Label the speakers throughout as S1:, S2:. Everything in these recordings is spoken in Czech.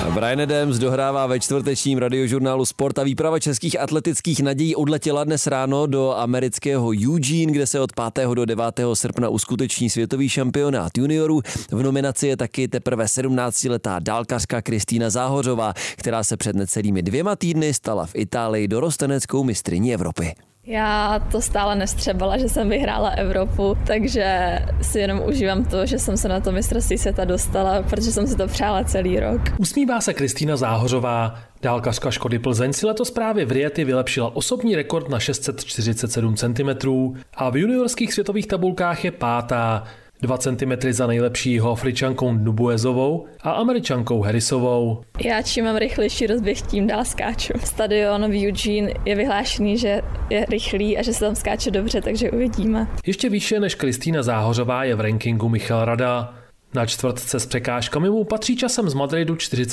S1: Bryan Adams dohrává ve čtvrtečním radiožurnálu Sport a výprava českých atletických nadějí odletěla dnes ráno do amerického Eugene, kde se od 5. do 9. srpna uskuteční světový šampionát juniorů. V nominaci je taky teprve 17letá dálkařka Kristýna Záhořová, která se před necelými 2 týdny stala v Itálii dorosteneckou mistryní Evropy.
S2: Já to stále nestřebala, že jsem vyhrála Evropu, takže si jenom užívám to, že jsem se na to mistrovství světa dostala, protože jsem si to přála celý rok.
S3: Usmívá se Kristýna Záhořová. Dálkařka Škody Plzeň si letos právě v Rieti vylepšila osobní rekord na 647 cm a v juniorských světových tabulkách je 5. 2 cm za nejlepšího Afričankou Ndubuezovou a Američankou Harrisovou.
S2: Já čím mám rychlejší rozběh, tím dál skáču. Stadion v Eugene je vyhlášený, že je rychlý a že se tam skáče dobře, takže uvidíme.
S3: Ještě výše než Kristýna Záhořová je v rankingu Michal Rada. Na čtvrtce s překážkami mu patří časem z Madridu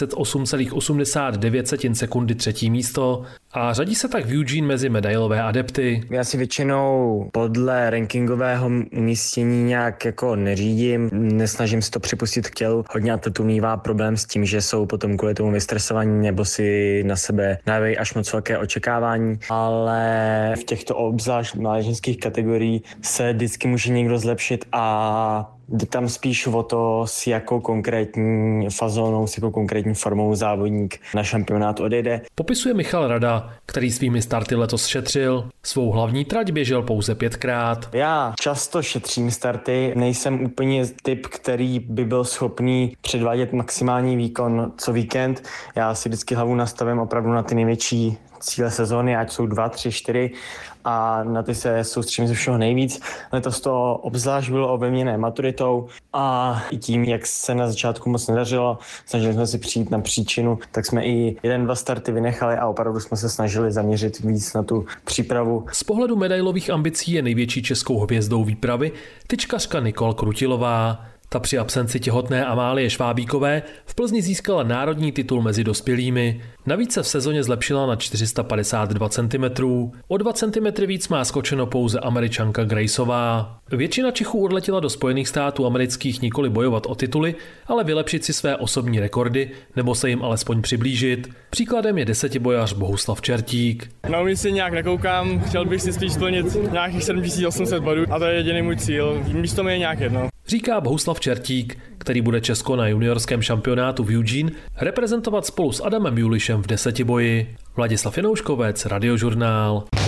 S3: 48,89 sekundy 3. místo a řadí se tak v Eugene mezi medailové adepty.
S4: Já si většinou podle rankingového umístění nějak jako neřídím, nesnažím si to připustit k tělu. Hodně atletů mívá problém s tím, že jsou potom kvůli tomu vystresovaní nebo si na sebe dávají až moc velké očekávání, ale v těchto obzvlášť mládežnických kategorií se vždycky může někdo zlepšit a jde tam spíš o to, s jakou konkrétní fazónou, s jakou konkrétní formou závodník na šampionát odejde.
S3: Popisuje Michal Rada, který svými starty letos šetřil. Svou hlavní trať běžel pouze 5krát.
S4: Já často šetřím starty, nejsem úplně typ, který by byl schopný předvádět maximální výkon co víkend. Já si vždycky hlavu nastavím opravdu na ty největší cíle sezóny, ať jsou 2, 3, 4 a na ty se soustředím ze všeho nejvíc. Letos to obzvlášť bylo ovlivněné maturitou a i tím, jak se na začátku moc nedařilo, snažili jsme si přijít na příčinu, tak jsme i 1-2 starty vynechali a opravdu jsme se snažili zaměřit víc na tu přípravu.
S3: Z pohledu medailových ambicí je největší českou hvězdou výpravy tyčkařka Nikol Krutilová. Ta při absenci těhotné Amálie Švábíkové v Plzni získala národní titul mezi dospělými. Navíc se v sezóně zlepšila na 452 cm. O 2 cm víc má skočeno pouze Američanka Graceová. Většina Čechů odletěla do Spojených států amerických nikoli bojovat o tituly, ale vylepšit si své osobní rekordy nebo se jim alespoň přiblížit. Příkladem je desetibojař Bohuslav Čertík.
S5: Na umístění nějak nekoukám, chtěl bych si spíš splnit nějakých 7800 bodů a to je jediný můj cíl. Místo mi je nějak jedno.
S3: Říká Bohuslav Čertík, který bude Česko na juniorském šampionátu v Eugene reprezentovat spolu s Adamem Julišem v desetiboji. Vladislav Janouškovec, Radiožurnál.